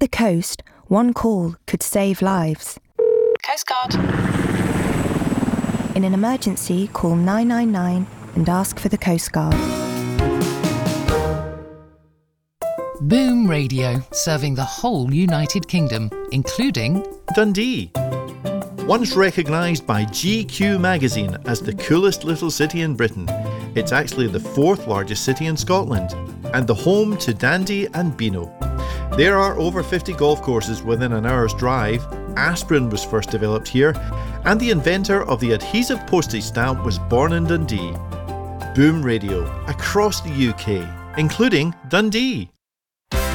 the coast, one call could save lives. Coast Guard. In an emergency, call 999 and ask for the Coast Guard. Boom Radio, serving the whole United Kingdom, including Dundee. Once recognised by GQ magazine as the coolest little city in Britain, it's actually the 4th largest city in Scotland and the home to Dandy and Beano. There are over 50 golf courses within an hour's drive. Aspirin was first developed here, and the inventor of the adhesive postage stamp was born in Dundee. Boom Radio, across the UK, including Dundee.